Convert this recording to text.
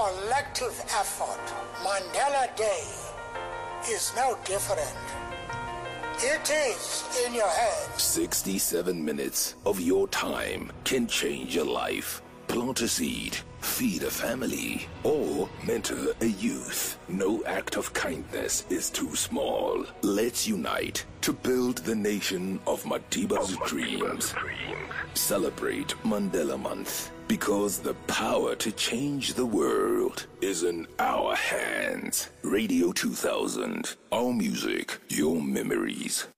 collective effort. Mandela Day is no different. It is in your hands. 67 minutes of your time can change your life. Plant a seed, feed a family, or mentor a youth. No act of kindness is too small. Let's unite to build the nation of Madiba's dreams. Celebrate Mandela Month, because the power to change the world is in our hands. Radio 2000, our music, your memories.